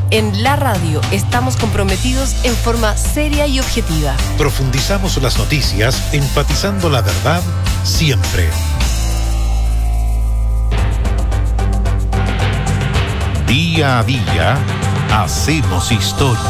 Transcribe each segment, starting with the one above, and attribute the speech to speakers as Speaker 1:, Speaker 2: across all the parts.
Speaker 1: En la radio estamos comprometidos en forma seria y objetiva.
Speaker 2: Profundizamos las noticias, enfatizando la verdad siempre. Día a día, hacemos historia.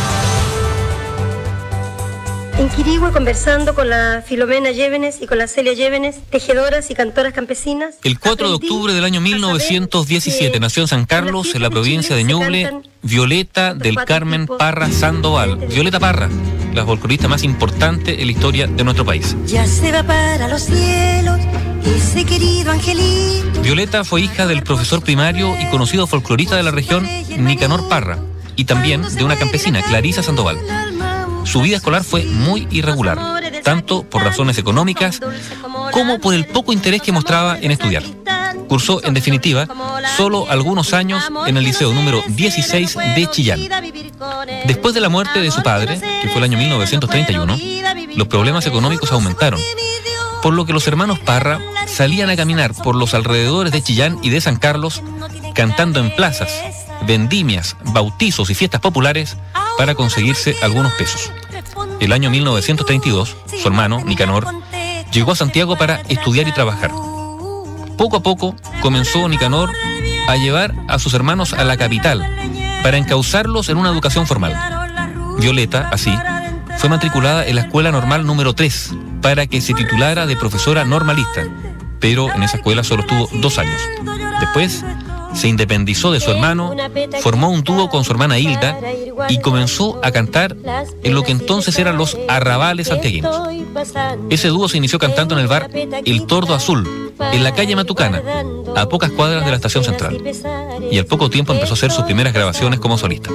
Speaker 3: En Quirihue, conversando con la Filomena Llévenes y con la Celia Llévenes, tejedoras y cantoras campesinas.
Speaker 4: El 4 de octubre del año 1917 nació en San Carlos, en la provincia de Ñuble, Violeta del Carmen Parra Sandoval. Violeta Parra, la folclorista más importante en la historia de nuestro país.
Speaker 5: Ya se va para los cielos ese querido angelito.
Speaker 4: Violeta fue hija del profesor primario y conocido folclorista de la región, Nicanor Parra, y también de una campesina, Clarisa Sandoval. Su vida escolar fue muy irregular, tanto por razones económicas como por el poco interés que mostraba en estudiar. Cursó, en definitiva, solo algunos años en el liceo número 16 de Chillán. Después de la muerte de su padre, que fue el año 1931, los problemas económicos aumentaron, por lo que los hermanos Parra salían a caminar por los alrededores de Chillán y de San Carlos, cantando en plazas, vendimias, bautizos y fiestas populares para conseguirse algunos pesos. El año 1932, su hermano, Nicanor, llegó a Santiago para estudiar y trabajar. Poco a poco comenzó Nicanor a llevar a sus hermanos a la capital para encauzarlos en una educación formal. Violeta, así, fue matriculada en la Escuela Normal número 3 para que se titulara de profesora normalista, pero en esa escuela solo estuvo 2 años. Después se independizó de su hermano, formó un dúo con su hermana Hilda y comenzó a cantar en lo que entonces eran los arrabales santiaguinos. Ese dúo se inició cantando en el bar El Tordo Azul, en la calle Matucana, a pocas cuadras de la estación central. Y al poco tiempo empezó a hacer sus primeras grabaciones como solista.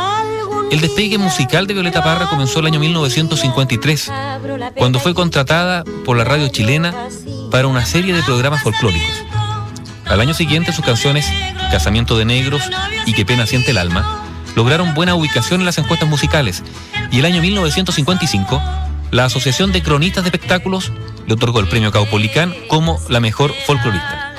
Speaker 4: El despegue musical de Violeta Parra comenzó el año 1953, cuando fue contratada por la radio chilena para una serie de programas folclóricos. Al año siguiente, sus canciones Casamiento de Negros y Qué pena siente el alma lograron buena ubicación en las encuestas musicales, y el año 1955 la Asociación de Cronistas de Espectáculos le otorgó el premio Caupolicán como la mejor folclorista.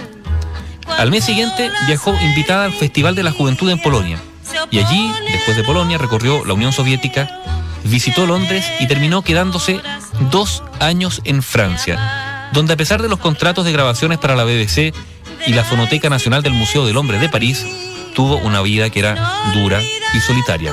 Speaker 4: Al mes siguiente viajó invitada al Festival de la Juventud en Polonia, y allí, después de Polonia, recorrió la Unión Soviética, visitó Londres y terminó quedándose 2 años en Francia, donde, a pesar de los contratos de grabaciones para la BBC y la Fonoteca Nacional del Museo del Hombre de París, tuvo una vida que era dura y solitaria.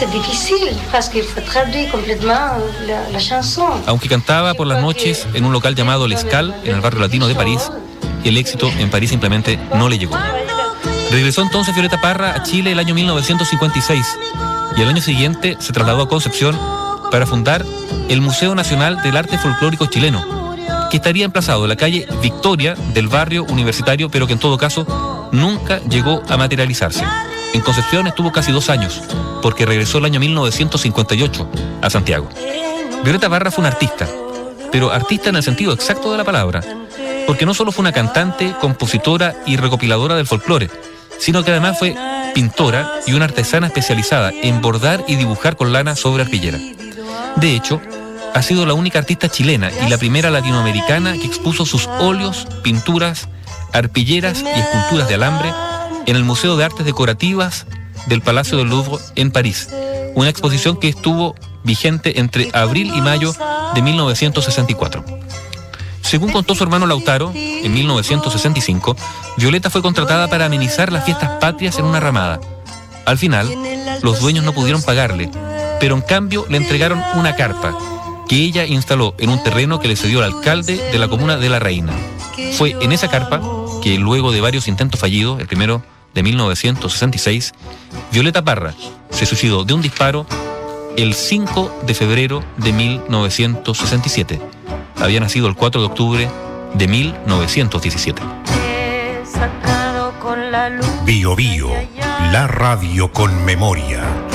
Speaker 4: Aunque cantaba por las noches en un local llamado L'Escale, en el barrio latino de París, el éxito en París simplemente no le llegó. Regresó entonces Violeta Parra a Chile el año 1956, y al año siguiente se trasladó a Concepción para fundar el Museo Nacional del Arte Folclórico Chileno, que estaría emplazado en la calle Victoria del barrio universitario, pero que en todo caso nunca llegó a materializarse. En Concepción estuvo casi 2 años, porque regresó el año 1958 a Santiago. Violeta Parra fue una artista, pero artista en el sentido exacto de la palabra, porque no solo fue una cantante, compositora y recopiladora del folclore, sino que además fue pintora y una artesana especializada en bordar y dibujar con lana sobre arpillera. De hecho, ha sido la única artista chilena y la primera latinoamericana que expuso sus óleos, pinturas, arpilleras y esculturas de alambre en el Museo de Artes Decorativas del Palacio del Louvre en París, una exposición que estuvo vigente entre abril y mayo de 1964. Según contó su hermano Lautaro, en 1965, Violeta fue contratada para amenizar las fiestas patrias en una ramada. Al final, los dueños no pudieron pagarle, pero en cambio le entregaron una carpa que ella instaló en un terreno que le cedió el alcalde de la comuna de La Reina. Fue en esa carpa que, luego de varios intentos fallidos, el primero de 1966, Violeta Parra se suicidó de un disparo el 5 de febrero de 1967. Había nacido el 4 de octubre de 1917.
Speaker 2: Bio Bio, la radio con memoria.